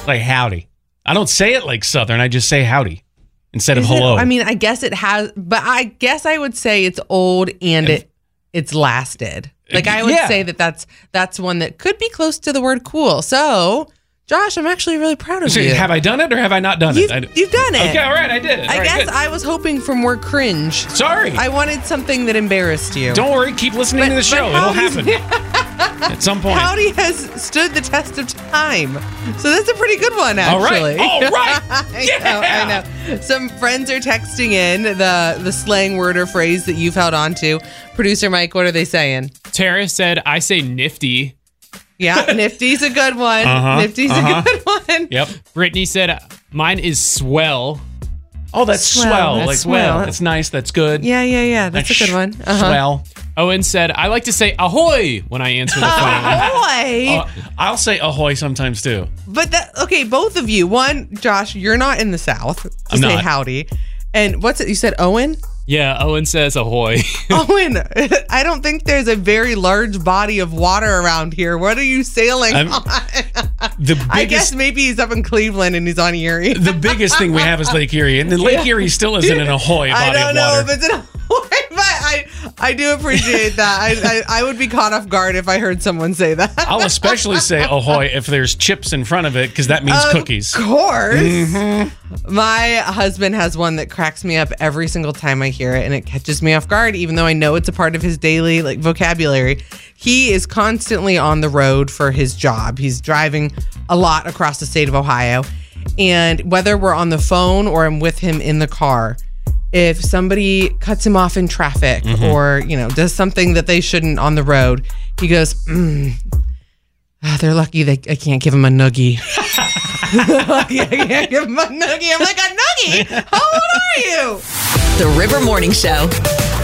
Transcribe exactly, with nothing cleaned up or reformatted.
like howdy. I don't say it like Southern. I just say howdy instead Is of hello. It, I mean, I guess it has, but I guess I would say it's old and it it's lasted. Like I would Yeah. say that that's that's one that could be close to the word cool. So, Josh, I'm actually really proud of So you. have I done it or have I not done You've, it? I, you've done it. Okay, all right, I did it. I All right, guess good. I was hoping for more cringe. Sorry. I wanted something that embarrassed you. Don't worry, keep listening But- to the but show. It'll Howdy's- happen at some point. Howdy has stood the test of time. So that's a pretty good one, All right. actually. All right. I Yeah. know, I know. Some friends are texting in the, the slang word or phrase that you've held on to. Producer Mike, what are they saying? Tara said, I say nifty. Yeah, nifty's a good one. Uh-huh, Nifty's uh-huh. a good one. Yep. Brittany said, mine is swell. Oh, that's Swell. swell. That's like, swell. well, that's nice. That's good. Yeah, yeah, yeah. That's a good one. Uh-huh. Swell. Owen said, I like to say ahoy when I answer the phone. Ahoy! Uh, I'll say ahoy sometimes too. But that okay, both of you. One, Josh, you're not in the South to I'm say not. howdy. And what's it? You said Owen? Yeah, Owen says ahoy. Owen, I don't think there's a very large body of water around here. What are you sailing I'm- on? The biggest, I guess maybe he's up in Cleveland and he's on Erie. the biggest thing we have is Lake Erie, and then Lake Erie still isn't an ahoy I body don't of know water. if it's an ahoy, but I, I do appreciate that. I, I, I would be caught off guard if I heard someone say that. I'll especially say ahoy if there's chips in front of it, because that means Of cookies. course. Mm-hmm. My husband has one that cracks me up every single time I hear it, and it catches me off guard, even though I know it's a part of his daily like vocabulary. He is constantly on the road for his job. He's driving a lot across the state of Ohio. And whether we're on the phone or I'm with him in the car, if somebody cuts him off in traffic or, you know, does something that they shouldn't on the road, he goes, mm, ah, they're lucky they I can't give him a noogie. I can't give him a noogie. I'm like, a noogie? How old are you? The River Morning Show.